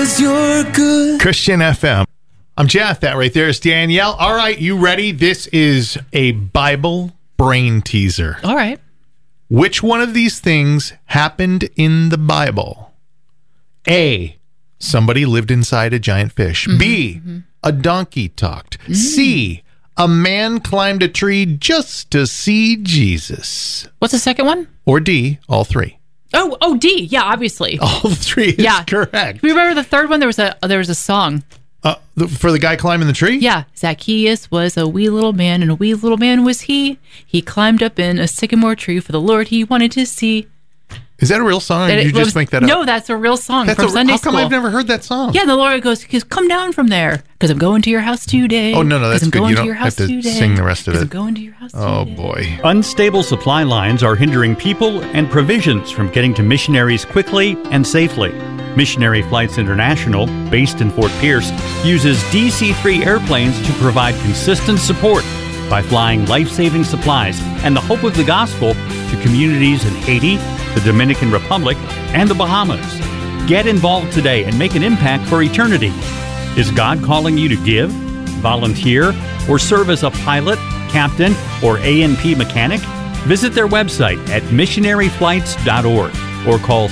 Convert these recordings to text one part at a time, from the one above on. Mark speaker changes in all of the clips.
Speaker 1: 'cause you're good.
Speaker 2: Christian FM. I'm Jeff. That right there is Danielle. All right, you ready? This is a Bible brain teaser.
Speaker 3: All right.
Speaker 2: Which one of these things happened in the Bible? A, somebody lived inside a giant fish. B, a donkey talked. C, a man climbed a tree just to see Jesus.
Speaker 3: What's the second one?
Speaker 2: Or D, all three.
Speaker 3: Oh, D. Yeah, obviously.
Speaker 2: All three is correct.
Speaker 3: Remember the third one? There was a song.
Speaker 2: For the guy climbing the tree?
Speaker 3: Yeah. Zacchaeus was a wee little man, and a wee little man was he. He climbed up in a sycamore tree for the Lord he wanted to see.
Speaker 2: Is that a real song? Or did you just make that up?
Speaker 3: No, that's a real song from Sunday school.
Speaker 2: How come I've never heard that song?
Speaker 3: Yeah, the Lord goes, come down from there, because I'm going to your house today.
Speaker 2: Oh, no, that's good. You don't have to
Speaker 3: today,
Speaker 2: sing the rest of it.
Speaker 3: I'm going to your house today.
Speaker 2: Oh, boy.
Speaker 4: Unstable supply lines are hindering people and provisions from getting to missionaries quickly and safely. Missionary Flights International, based in Fort Pierce, uses DC-3 airplanes to provide consistent support by flying life-saving supplies and the hope of the gospel to communities in Haiti, the Dominican Republic, and the Bahamas. Get involved today and make an impact for eternity. Is God calling you to give, volunteer, or serve as a pilot, captain, or A&P mechanic? Visit their website at missionaryflights.org or call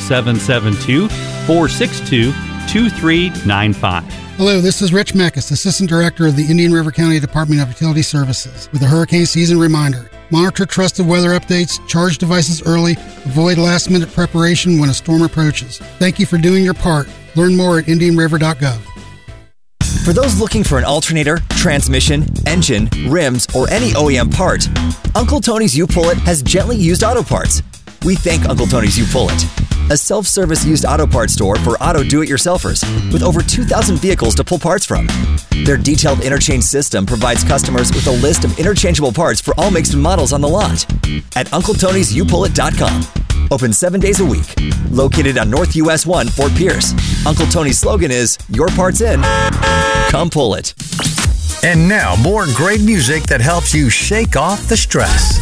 Speaker 4: 772-462-2395.
Speaker 5: Hello, this is Rich Meckes, Assistant Director of the Indian River County Department of Utility Services, with a hurricane season reminder. Monitor trusted weather updates, charge devices early, avoid last-minute preparation when a storm approaches. Thank you for doing your part. Learn more at indianriver.gov.
Speaker 6: For those looking for an alternator, transmission, engine, rims, or any OEM part, Uncle Tony's U-Pull-It has gently used auto parts. We thank Uncle Tony's U-Pull-It, a self-service used auto parts store for auto do-it-yourselfers with over 2,000 vehicles to pull parts from. Their detailed interchange system provides customers with a list of interchangeable parts for all makes and models on the lot. At UncleTony'sUPullIt.com. Open 7 days a week. Located on North US 1, Fort Pierce. Uncle Tony's slogan is, your part's in. Come pull it.
Speaker 7: And now, more great music that helps you shake off the stress.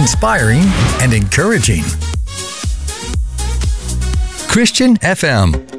Speaker 7: Inspiring and encouraging. Christian FM.